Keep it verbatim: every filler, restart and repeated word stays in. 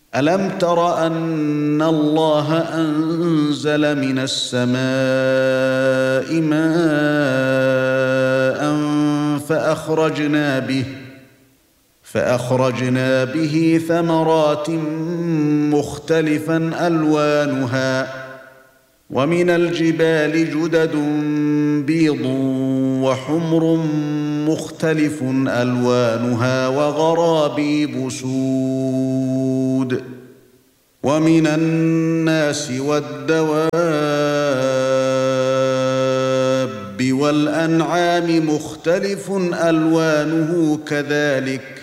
ألم تر أن الله أنزل من السماء ماء فأخرجنا به فأخرجنا به ثمرات مختلفا ألوانها ومن الجبال جدد بيض وحمر مختلف ألوانها وغرابيب سود ومن الناس والدواب والأنعام مختلف ألوانه كذلك